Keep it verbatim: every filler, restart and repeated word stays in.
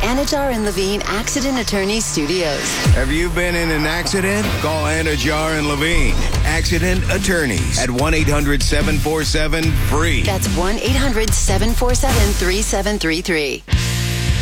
Anajar and Levine Accident Attorney Studios. Have you been in an accident? Call Anajar and Levine Accident Attorneys at one eight hundred seven four seven free. That's one eight hundred seven four seven three seven three three.